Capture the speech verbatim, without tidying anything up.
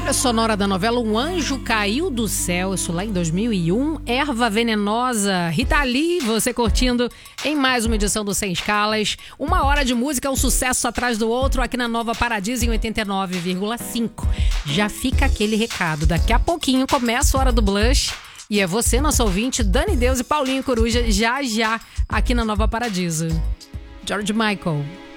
trilha sonora da novela Um Anjo Caiu do Céu, isso lá em dois mil e um. Erva Venenosa, Rita Lee, você curtindo em mais uma edição do Sem Escalas. Uma hora de música, um sucesso atrás do outro aqui na Nova Paradiso em oitenta e nove vírgula cinco. Já fica aquele recado, daqui a pouquinho começa a Hora do Blush. E é você, nosso ouvinte, Dani Deus e Paulinho Coruja, já já aqui na Nova Paradiso. George Michael.